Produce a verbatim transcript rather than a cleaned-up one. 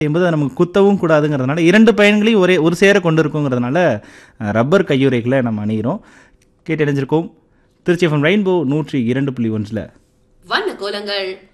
என்பது நமக்கு குத்தவும் கூடாதுங்கிறதுனால இரண்டு பயன்களையும் ஒரே ஒரு சேர கொண்டு இருக்குங்கிறதுனால ரப்பர் கையுறைகளை நம்ம அணிகிறோம். கேட்டடைஞ்சிருக்கோம் திருச்சி எஃப்எம் ரெயின்போ நூற்றி இரண்டு புள்ளி ஒன்றில் வண்ண கோலங்கள்.